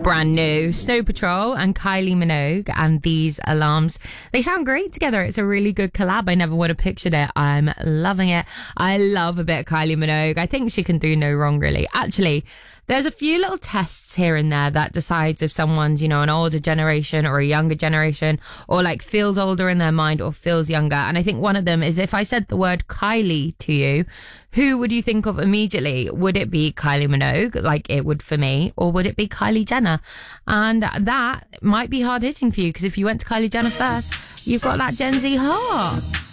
Brand new Snow Patrol and Kylie Minogue and These Alarms. They sound great together. It's a really good collab. I never would have pictured it. I'm loving it. I love a bit of Kylie Minogue. I think she can do no wrong, really. Actually, there's a few little tests here and there that decides if someone's, an older generation or a younger generation, or like feels older in their mind or feels younger. And I think one of them is, if I said the word Kylie to you, who would you think of immediately? Would it be Kylie Minogue, like it would for me, or would it be Kylie Jenner? And that might be hard hitting for you, because if you went to Kylie Jenner first, you've got that Gen Z heart.